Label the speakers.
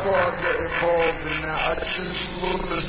Speaker 1: before I get involved in that. I just love the